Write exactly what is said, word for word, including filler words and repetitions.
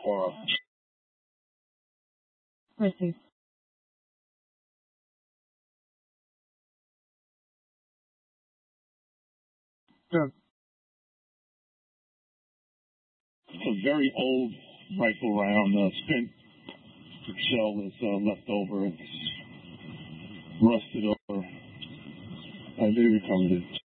Cora. Receive. Good. It's a very old rifle round, uh, spent shell that's uh, left over. It's rusted over. I they recovered it.